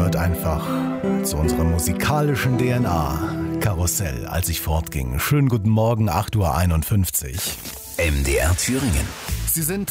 gehört einfach zu unserer musikalischen DNA. Karussell, als ich fortging. Schönen guten Morgen, 8:51 Uhr. MDR Thüringen. Sie sind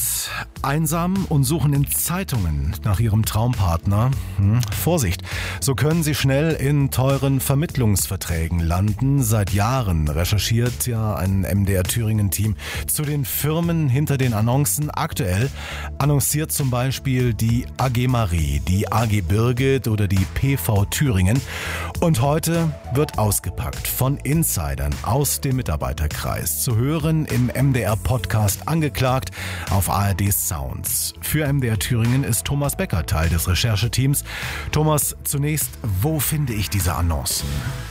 einsam und suchen in Zeitungen nach Ihrem Traumpartner. Vorsicht, so können Sie schnell in teuren Vermittlungsverträgen landen. Seit Jahren recherchiert ja ein MDR Thüringen-Team zu den Firmen hinter den Annoncen. Aktuell annonciert zum Beispiel die AG Marie, die AG Birgit oder die PV Thüringen. Und heute wird ausgepackt von Insidern aus dem Mitarbeiterkreis. Zu hören im MDR-Podcast Angeklagt auf ARD Sounds. Für MDR Thüringen ist Thomas Becker Teil des Rechercheteams. Thomas, zunächst, wo finde ich diese Annoncen?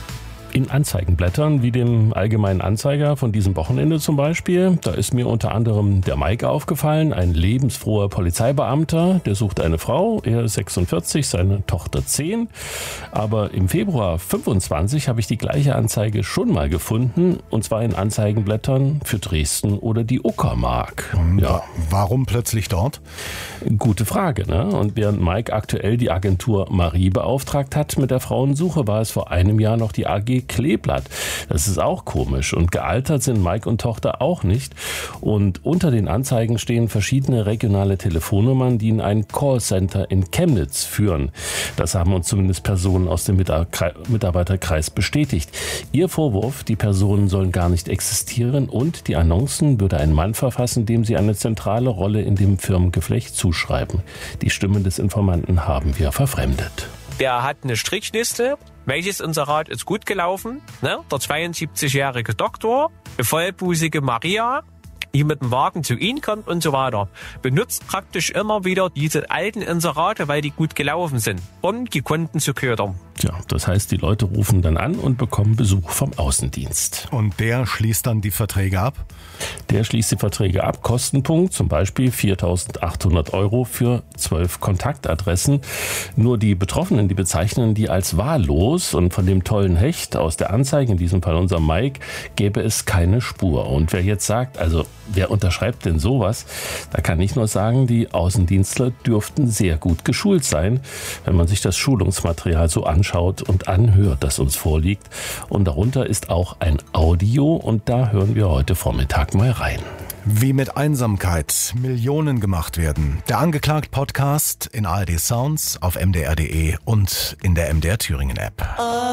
In Anzeigenblättern wie dem Allgemeinen Anzeiger von diesem Wochenende zum Beispiel. Da ist mir unter anderem der Mike aufgefallen, ein lebensfroher Polizeibeamter, der sucht eine Frau, er ist 46, seine Tochter 10. Aber im Februar 25 habe ich die gleiche Anzeige schon mal gefunden, und zwar in Anzeigenblättern für Dresden oder die Uckermark. Ja. Warum plötzlich dort? Gute Frage, ne? Und während Mike aktuell die Agentur Marie beauftragt hat mit der Frauensuche, war es vor einem Jahr noch die AG Kleeblatt. Das ist auch komisch. Und gealtert sind Mike und Tochter auch nicht. Und unter den Anzeigen stehen verschiedene regionale Telefonnummern, die in ein Callcenter in Chemnitz führen. Das haben uns zumindest Personen aus dem Mitarbeiterkreis bestätigt. Ihr Vorwurf, die Personen sollen gar nicht existieren und die Annoncen würde ein Mann verfassen, dem sie eine zentrale Rolle in dem Firmengeflecht zuschreiben. Die Stimme des Informanten haben wir verfremdet. Der hat eine Strichliste. Welches Inserat ist gut gelaufen? Ne? Der 72-jährige Doktor, eine vollbusige Maria, die mit dem Wagen zu ihm kommt und so weiter. Benutzt praktisch immer wieder diese alten Inserate, weil die gut gelaufen sind, um die Kunden zu ködern. Ja, das heißt, die Leute rufen dann an und bekommen Besuch vom Außendienst. Und der schließt dann die Verträge ab? Der schließt die Verträge ab. Kostenpunkt zum Beispiel 4.800 € für 12 Kontaktadressen. Nur die Betroffenen, die bezeichnen die als wahllos, und von dem tollen Hecht aus der Anzeige, in diesem Fall unser Mike, gäbe es keine Spur. Und wer jetzt sagt, also wer unterschreibt denn sowas? Da kann ich nur sagen, die Außendienstler dürften sehr gut geschult sein, wenn man sich das Schulungsmaterial so anschaut und anhört, das uns vorliegt. Und darunter ist auch ein Audio, und da hören wir heute Vormittag mal rein. Wie mit Einsamkeit Millionen gemacht werden. Der Angeklagt-Podcast in ARD Sounds, auf mdr.de und in der MDR Thüringen App.